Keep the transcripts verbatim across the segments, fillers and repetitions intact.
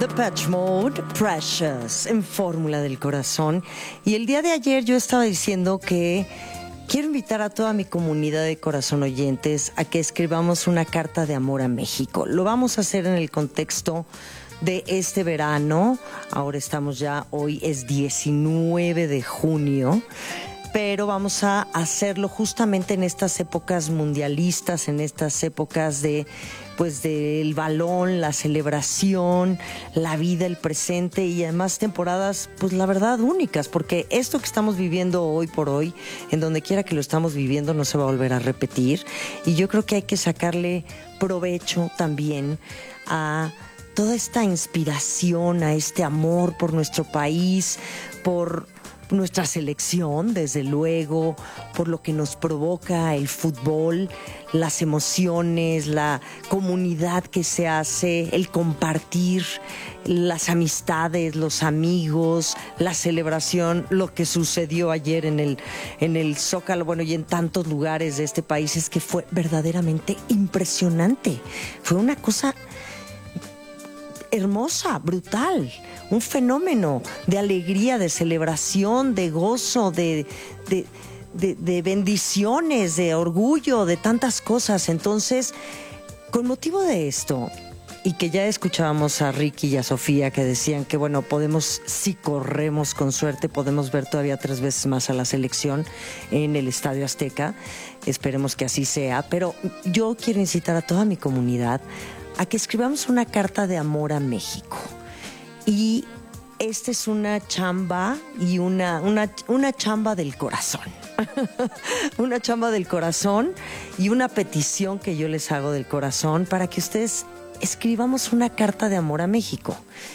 Depeche Mode, Precious, en Fórmula del Corazón. Y el día de ayer yo estaba diciendo que quiero invitar a toda mi comunidad de corazón oyentes a que escribamos una carta de amor a México. Lo vamos a hacer en el contexto de este verano. Ahora estamos ya, hoy es diecinueve de junio. Pero vamos a hacerlo justamente en estas épocas mundialistas, en estas épocas de, pues, del balón, la celebración, la vida, el presente y además temporadas, pues la verdad, únicas, porque esto que estamos viviendo hoy por hoy, en donde quiera que lo estamos viviendo, no se va a volver a repetir. Y yo creo que hay que sacarle provecho también a toda esta inspiración, a este amor por nuestro país, por nuestra selección, desde luego, por lo que nos provoca el fútbol, las emociones, la comunidad que se hace, el compartir, las amistades, los amigos, la celebración, lo que sucedió ayer en el, en el Zócalo, bueno, y en tantos lugares de este país, es que fue verdaderamente impresionante. Fue una cosa hermosa, brutal, un fenómeno de alegría, de celebración, de gozo, de, de, de, de bendiciones, de orgullo, de tantas cosas. Entonces, con motivo de esto, y que ya escuchábamos a Ricky y a Sofía que decían que, bueno, podemos, si corremos con suerte, podemos ver todavía tres veces más a la selección en el Estadio Azteca. Esperemos que así sea, pero yo quiero incitar a toda mi comunidad a que escribamos una carta de amor a México. Y esta es una chamba y una, una, una chamba del corazón. Una chamba del corazón y una petición que yo les hago del corazón para que ustedes escribamos una carta de amor a México.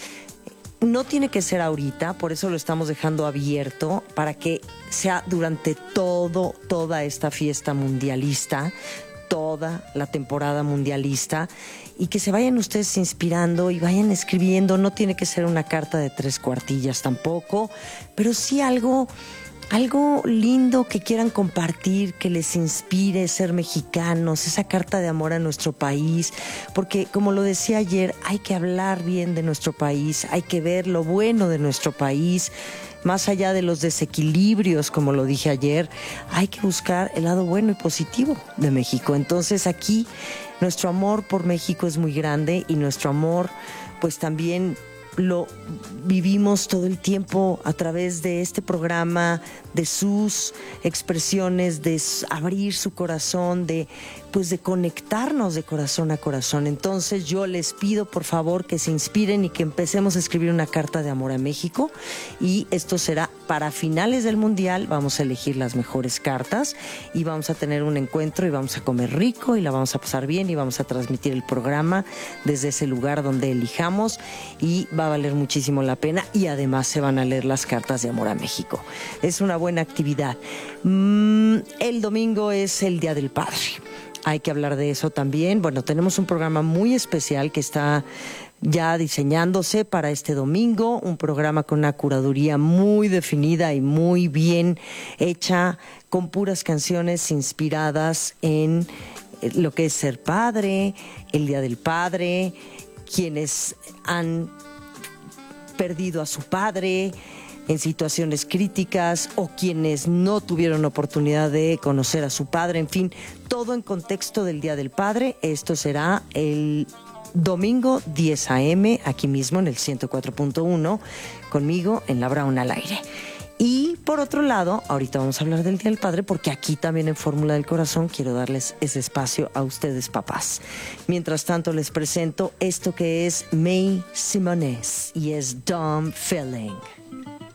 No tiene que ser ahorita, por eso lo estamos dejando abierto, para que sea durante todo, toda esta fiesta mundialista, toda la temporada mundialista, y que se vayan ustedes inspirando y vayan escribiendo. No tiene que ser una carta de tres cuartillas tampoco, pero sí algo, algo lindo que quieran compartir, que les inspire ser mexicanos, esa carta de amor a nuestro país, porque como lo decía ayer, hay que hablar bien de nuestro país, hay que ver lo bueno de nuestro país. Más allá de los desequilibrios, como lo dije ayer, hay que buscar el lado bueno y positivo de México. Entonces aquí nuestro amor por México es muy grande y nuestro amor pues también lo vivimos todo el tiempo a través de este programa, de sus expresiones, de abrir su corazón, de pues de conectarnos de corazón a corazón. Entonces yo les pido por favor que se inspiren y que empecemos a escribir una carta de amor a México, y esto será para finales del Mundial. Vamos a elegir las mejores cartas y vamos a tener un encuentro y vamos a comer rico y la vamos a pasar bien y vamos a transmitir el programa desde ese lugar donde elijamos, y va a valer muchísimo la pena, y además se van a leer las cartas de amor a México. Es una buena actividad. Mm, el domingo es el Día del Padre. Hay que hablar de eso también. Bueno, tenemos un programa muy especial que está ya diseñándose para este domingo, un programa con una curaduría muy definida y muy bien hecha, con puras canciones inspiradas en lo que es ser padre, el Día del Padre, quienes han perdido a su padre en situaciones críticas o quienes no tuvieron oportunidad de conocer a su padre, en fin, todo en contexto del Día del Padre. Esto será el domingo diez a eme, aquí mismo en el ciento cuatro punto uno, conmigo en La Brauna al aire. Y por otro lado, ahorita vamos a hablar del Día del Padre, porque aquí también en Fórmula del Corazón quiero darles ese espacio a ustedes, papás. Mientras tanto, les presento esto que es May Simones y es Dumb Feeling.